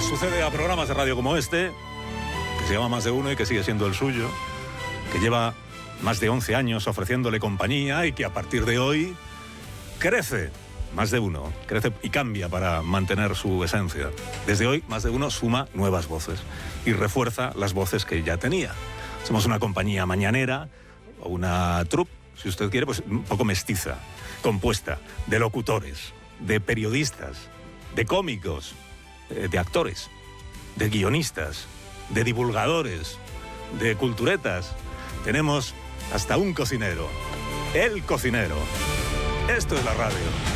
sucede a programas de radio como este, que se llama Más de Uno y que sigue siendo el suyo, que lleva más de 11 años ofreciéndole compañía y que a partir de hoy crece. Más de Uno crece y cambia para mantener su esencia. Desde hoy, Más de Uno suma nuevas voces y refuerza las voces que ya tenía. Somos una compañía mañanera, o una troupe, si usted quiere, pues un poco mestiza, compuesta de locutores, de periodistas, de cómicos, de actores, de guionistas, de divulgadores, de culturetas. Tenemos hasta un cocinero, el cocinero. Esto es la radio.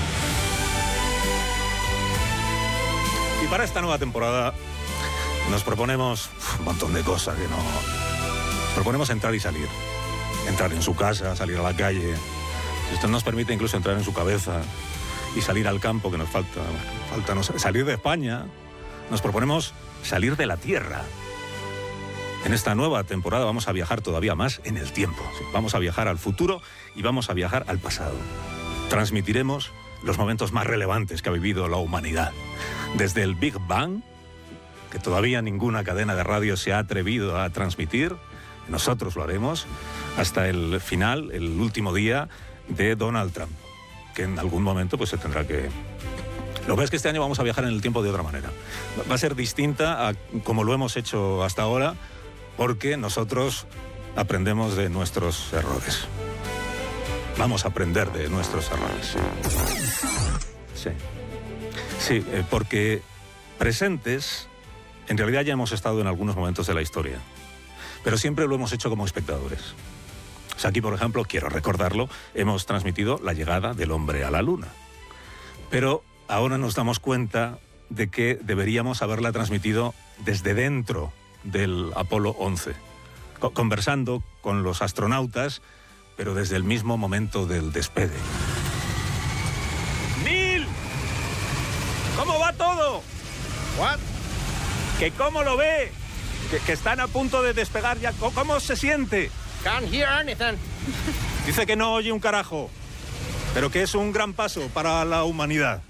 Y para esta nueva temporada nos proponemos un montón de cosas que no... Proponemos entrar y salir. Entrar en su casa, salir a la calle. Si usted nos permite incluso entrar en su cabeza y salir al campo, que nos falta salir de España. Nos proponemos salir de la Tierra. En esta nueva temporada vamos a viajar todavía más en el tiempo. Vamos a viajar al futuro y vamos a viajar al pasado. Transmitiremos los momentos más relevantes que ha vivido la humanidad. Desde el Big Bang, que todavía ninguna cadena de radio se ha atrevido a transmitir, nosotros lo haremos, hasta el final, el último día de Donald Trump, que en algún momento pues se tendrá que... Lo que pasa es que este año vamos a viajar en el tiempo de otra manera. Va a ser distinta a como lo hemos hecho hasta ahora, porque nosotros aprendemos de nuestros errores. Vamos a aprender de nuestros errores. Sí, porque presentes, en realidad ya hemos estado en algunos momentos de la historia, pero siempre lo hemos hecho como espectadores. O sea, aquí, por ejemplo, quiero recordarlo, hemos transmitido la llegada del hombre a la Luna. Pero ahora nos damos cuenta de que deberíamos haberla transmitido desde dentro del Apolo 11, conversando con los astronautas, pero desde el mismo momento del despegue. ¡Neil! ¿Cómo va todo? ¿What? ¿Que cómo lo ve? Que están a punto de despegar ya. ¿Cómo se siente? Can't hear anything. Dice que no oye un carajo, pero que es un gran paso para la humanidad.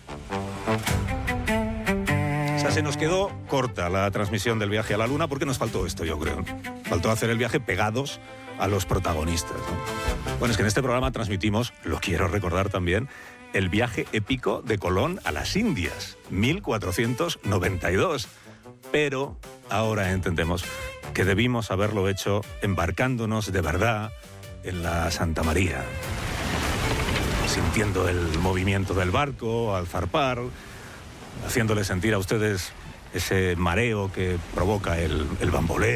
O sea, se nos quedó corta la transmisión del viaje a la Luna porque nos faltó esto, yo creo. Faltó hacer el viaje pegados a los protagonistas, ¿no? Bueno, es que en este programa transmitimos, lo quiero recordar también, el viaje épico de Colón a las Indias, 1492. Pero ahora entendemos que debimos haberlo hecho embarcándonos de verdad en la Santa María, sintiendo el movimiento del barco al zarpar, haciéndole sentir a ustedes ese mareo que provoca el bamboleo.